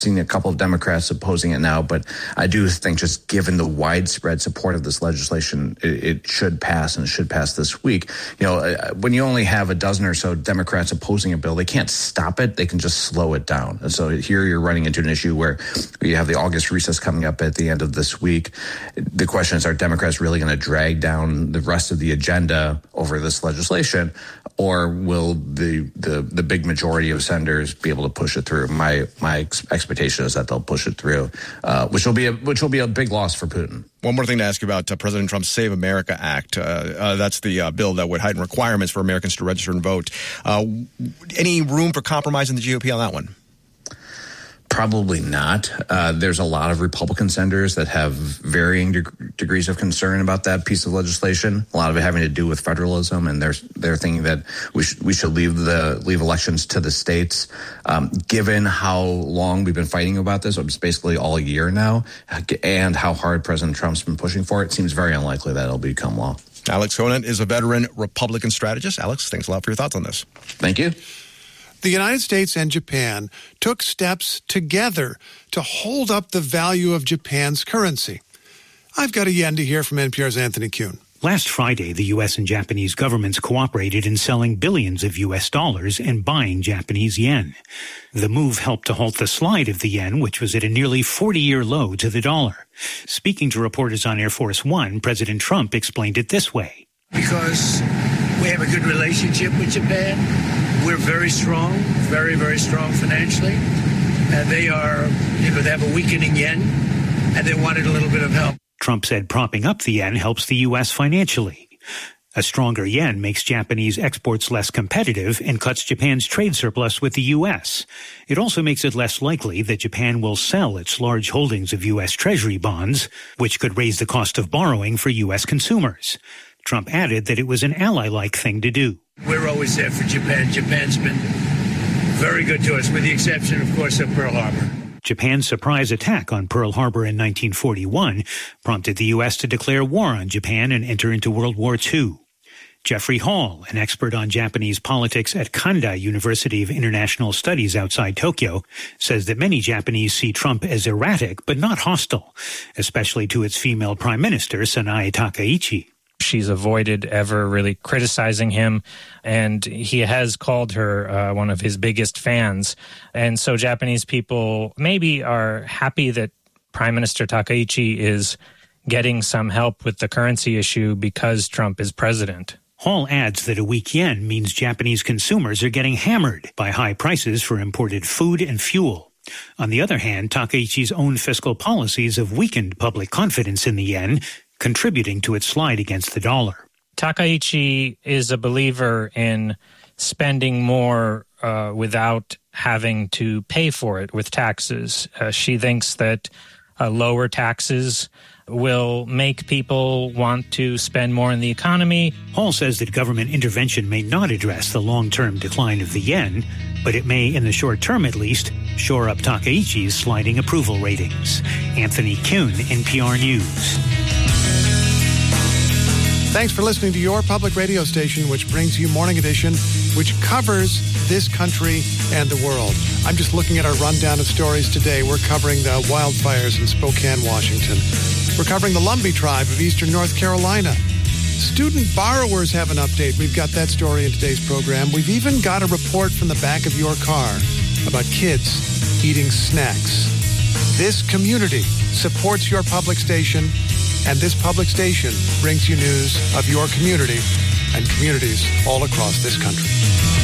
Seen a couple of Democrats opposing it now, but I do think just given the widespread support of this legislation, it should pass, and it should pass this week. When you only have a dozen or so Democrats opposing a bill, they can't stop it. They can just slow it down. And so here you're running into an issue where you have the August recess coming up at the end of this week. The question is, are Democrats really going to drag down the rest of the agenda over this legislation, or will the big majority of senators be able to push it through? My expectation is that they'll push it through, which will be a big loss for Putin. One more thing to ask you about President Trump's Save America Act. That's the bill that would heighten requirements for Americans to register and vote. Any room for compromise in the GOP on that one? Probably not. There's a lot of Republican senators that have varying degrees of concern about that piece of legislation. A lot of it having to do with federalism, and they're thinking that we should leave elections to the states. Given how long we've been fighting about this, it's basically all year now, and how hard President Trump's been pushing for it seems very unlikely that it'll become law. Alex Conant is a veteran Republican strategist. Alex, thanks a lot for your thoughts on this. Thank you. The United States and Japan took steps together to hold up the value of Japan's currency. I've got a yen to hear from NPR's Anthony Kuhn. Last Friday, the U.S. and Japanese governments cooperated in selling billions of U.S. dollars and buying Japanese yen. The move helped to halt the slide of the yen, which was at a nearly 40-year low to the dollar. Speaking to reporters on Air Force One, President Trump explained it this way. Because we have a good relationship with Japan. We're very strong, very, very strong financially. And they have a weakening yen, and they wanted a little bit of help. Trump said propping up the yen helps the U.S. financially. A stronger yen makes Japanese exports less competitive and cuts Japan's trade surplus with the U.S. It also makes it less likely that Japan will sell its large holdings of U.S. Treasury bonds, which could raise the cost of borrowing for U.S. consumers. Trump added that it was an ally-like thing to do. We're always there for Japan. Japan's been very good to us, with the exception, of course, of Pearl Harbor. Japan's surprise attack on Pearl Harbor in 1941 prompted the U.S. to declare war on Japan and enter into World War II. Jeffrey Hall, an expert on Japanese politics at Kanda University of International Studies outside Tokyo, says that many Japanese see Trump as erratic but not hostile, especially to its female prime minister, Sanae Takaichi. She's avoided ever really criticizing him, and he has called her one of his biggest fans. And so Japanese people maybe are happy that Prime Minister Takaichi is getting some help with the currency issue because Trump is president. Hall adds that a weak yen means Japanese consumers are getting hammered by high prices for imported food and fuel. On the other hand, Takaichi's own fiscal policies have weakened public confidence in the yen, contributing to its slide against the dollar. Takaichi is a believer in spending more without having to pay for it with taxes. She thinks that lower taxes will make people want to spend more in the economy. Hall says that government intervention may not address the long-term decline of the yen, but it may, in the short term at least, shore up Takaichi's sliding approval ratings. Anthony Kuhn, NPR News. Thanks for listening to your public radio station, which brings you Morning Edition, which covers this country and the world. I'm just looking at our rundown of stories today. We're covering the wildfires in Spokane, Washington. We're covering the Lumbee tribe of eastern North Carolina. Student borrowers have an update. We've got that story in today's program. We've even got a report from the back of your car about kids eating snacks. This community supports your public station, and this public station brings you news of your community and communities all across this country.